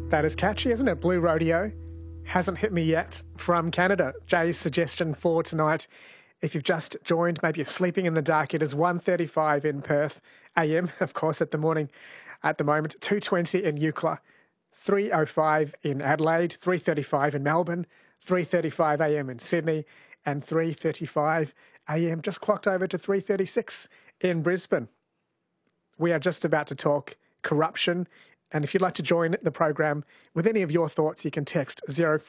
That is catchy, isn't it? Blue Rodeo hasn't hit me yet from Canada. Jay's suggestion for tonight. If you've just joined, maybe you're sleeping in the dark, it is 1:35 in Perth AM, of course, at the moment, 2:20 in Eucla, 3:05 in Adelaide, 3:35 in Melbourne, 3:35 AM in Sydney, and 3:35 AM just clocked over to 3:36 in Brisbane. We are just about to talk corruption. And if you'd like to join the program with any of your thoughts, you can text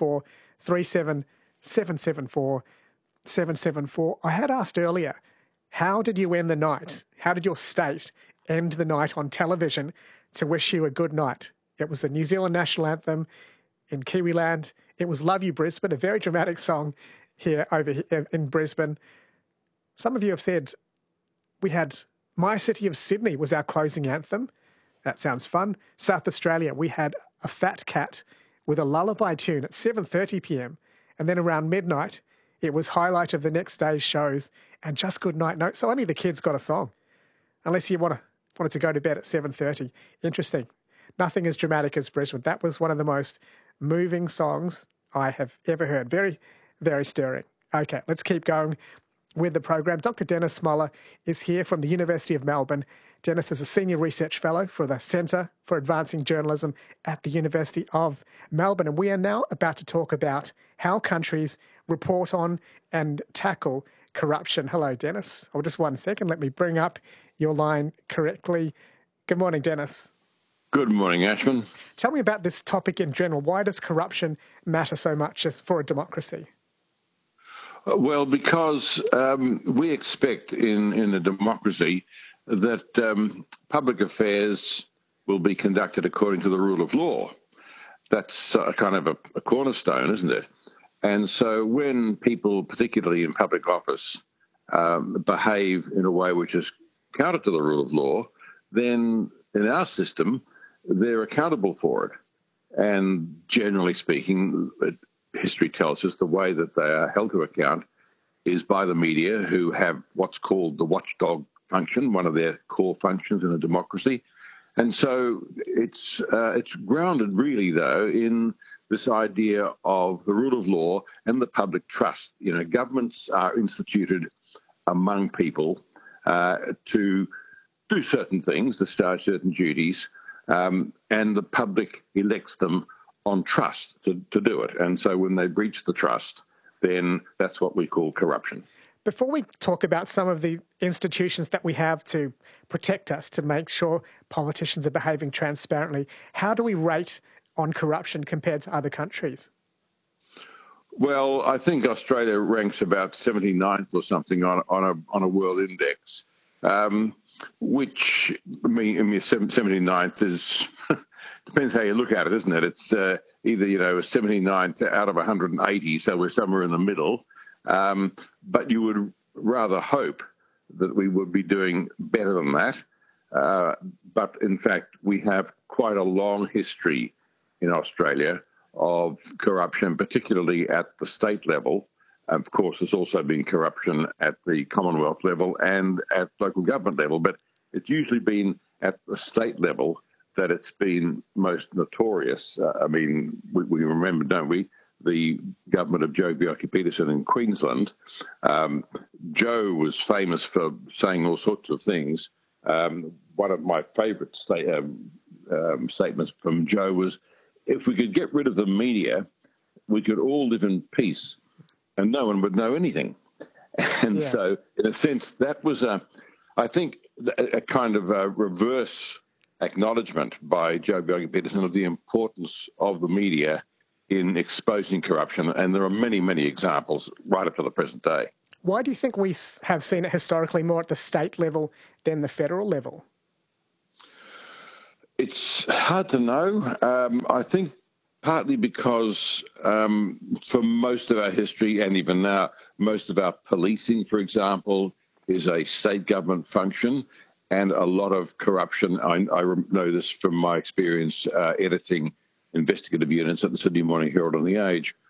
0437 774 774. I had asked earlier, how did you end the night? How did your state end the night on television to wish you a good night? It was the New Zealand national anthem in Kiwiland. It was Love You Brisbane, a very dramatic song here in Brisbane. Some of you have said we had My City of Sydney was our closing anthem. That sounds fun. South Australia, we had a fat cat with a lullaby tune at 7:30 p.m. And then around midnight, it was highlight of the next day's shows and just good night note. So only the kids got a song, unless you wanted to go to bed at 7:30. Interesting. Nothing as dramatic as Brisbane. That was one of the most moving songs I have ever heard. Very, very stirring. Okay, let's keep going with the program. Dr. Dennis Smoller is here from the University of Melbourne. Dennis is a Senior Research Fellow for the Centre for Advancing Journalism at the University of Melbourne. And we are now about to talk about how countries report on and tackle corruption. Hello, Dennis. Oh, just 1 second. Let me bring up your line correctly. Good morning, Dennis. Good morning, Ashman. Tell me about this topic in general. Why does corruption matter so much for a democracy? Well, because we expect in a democracy that public affairs will be conducted according to the rule of law. That's kind of a cornerstone, isn't it? And so when people, particularly in public office, behave in a way which is counter to the rule of law, then in our system, they're accountable for it. And generally speaking, history tells us the way that they are held to account is by the media, who have what's called the watchdog function, one of their core functions in a democracy. And so it's grounded really, though, in this idea of the rule of law and the public trust. You know, governments are instituted among people to do certain things, discharge certain duties, and the public elects them on trust to do it. And so when they breach the trust, then that's what we call corruption. Before we talk about some of the institutions that we have to protect us, to make sure politicians are behaving transparently, how do we rate on corruption compared to other countries? Well, I think Australia ranks about 79th or something on a world index, which, I mean 79th is... depends how you look at it, isn't it? It's either, 79 out of 180, so we're somewhere in the middle. But you would rather hope that we would be doing better than that. But in fact, we have quite a long history in Australia of corruption, particularly at the state level. Of course, there's also been corruption at the Commonwealth level and at local government level, but it's usually been at the state level that it's been most notorious. I mean, we remember, don't we, the government of Joh Bjelke-Petersen in Queensland. Joh was famous for saying all sorts of things. One of my favourite statements from Joh was, if we could get rid of the media, we could all live in peace and no one would know anything. And so, in a sense, that was, I think, a kind of a reverse acknowledgement by Joh Bjelke-Petersen of the importance of the media in exposing corruption. And there are many, many examples right up to the present day. Why do you think we have seen it historically more at the state level than the federal level? It's hard to know. I think partly because for most of our history, and even now, most of our policing, for example, is a state government function. And a lot of corruption, I know this from my experience editing investigative units at the Sydney Morning Herald and The Age,